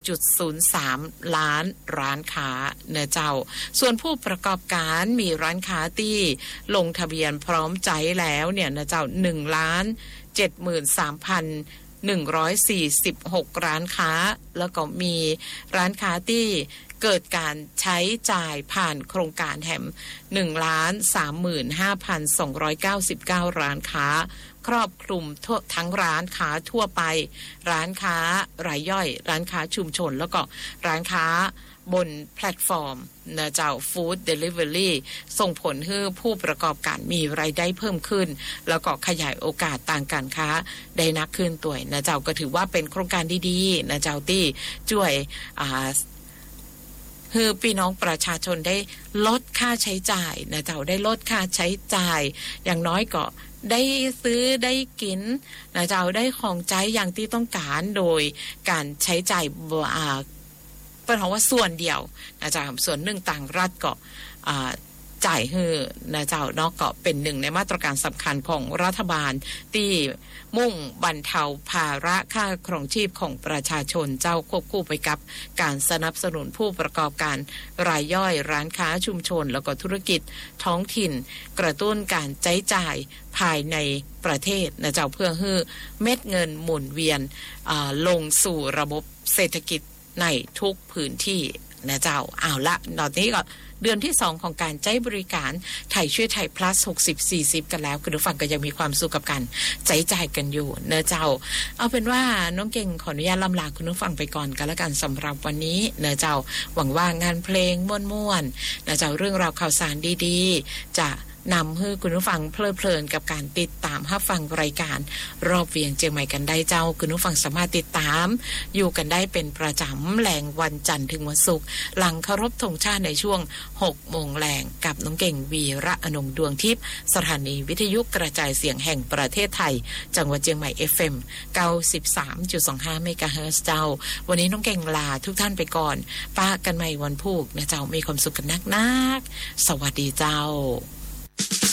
1.03 ล้านร้านค้าเนะเจ้าส่วนผู้ประกอบการมีร้านค้าที่ลงทะเบียนพร้อมใจแล้วเนี่ยนะเจ้า1,73,146 ร้านค้าแล้วก็มีร้านค้าที่เกิดการใช้จ่ายผ่านโครงการแฮม 1,35,299 ร้านค้าครอบคลุมทั้งร้านค้าทั่วไปร้านค้ารายย่อยร้านค้าชุมชนแล้วก็ร้านค้าบนแพลตฟอร์มนะเจ้าฟู้ดเดลิเวอรี่ส่งผลให้ผู้ประกอบการมีรายได้เพิ่มขึ้นแล้วก็ขยายโอกาสทางการค้าได้นักขึ้นตัวนะเจ้าก็ถือว่าเป็นโครงการดีๆนะเจ้าที่ช่วยคือพี่น้องประชาชนได้ลดค่าใช้จ่ายนะเจ้าได้ลดค่าใช้จ่ายอย่างน้อยก็ได้ซื้อได้กินนะเจ้าได้ของใช้อย่างที่ต้องการโดยการใช้จ่ายเป็นเพราะว่าส่วนเดียวนะเจ้าส่วนหนึ่งต่างรัฐก็จ่ายให้นะเจ้าเนาะก็เป็นหนึ่งในมาตรการสำคัญของรัฐบาลที่มุ่งบรรเทาภาระค่าครองชีพของประชาชนเจ้าควบคู่ไปกับการสนับสนุนผู้ประกอบการรายย่อยร้านค้าชุมชนแล้วก็ธุรกิจท้องถิ่นกระตุ้นการใช้จ่ายภายในประเทศนะเจ้าเพื่อให้เม็ดเงินหมุนเวียนลงสู่ระบบเศรษฐกิจในทุกพื้นที่นะเจ้าเอาละตอนนี้ก็เดือนที่2ของการใช้บริการไทยช่วยไทย plus 60-40 กันแล้วคุณผู้ฟังก็ยังมีความสุขกับการใช้จ่ายกันอยู่เนอะเจ้าเอาเป็นว่าน้องเก่งขออนุญาตล่ำลาคุณผู้ฟังไปก่อนกันแล้วกันสำหรับวันนี้เนอะเจ้าหวังว่างานเพลงม่วนๆเนอะเจ้าเรื่องราวข่าวสารดีๆจะนำให้คุณผู้ฟังเพลิดเพลินกับการติดตามรับฟังรายการรอบเวียงเชียงใหม่กันได้เจ้าคุณผู้ฟังสามารถติดตามอยู่กันได้เป็นประจำแรงวันจันทร์ถึงวันศุกร์หลังเคารพธงชาติในช่วง 6 โมงแรงกับน้องเก่งวีระอนงดวงทิพย์สถานีวิทยุกระจายเสียงแห่งประเทศไทยจังหวัดเชียงใหม่ FM 93.25 เมกะเฮิรตซ์เจ้าวันนี้น้องเก่งลาทุกท่านไปก่อนป้ากันใหม่วันพุธนะเจ้ามีความสุขกันนักๆสวัสดีเจ้า